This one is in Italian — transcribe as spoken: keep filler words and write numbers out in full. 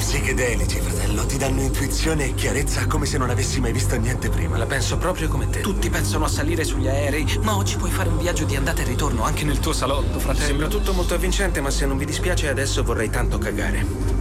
psichedelici, fratello, ti danno intuizione e chiarezza come se non avessi mai visto niente prima. La penso proprio come te. Tutti pensano a salire sugli aerei, ma oggi puoi fare un viaggio di andata e ritorno anche nel tuo salotto, fratello. Sembra tutto molto avvincente, ma se non vi dispiace adesso vorrei tanto cagare.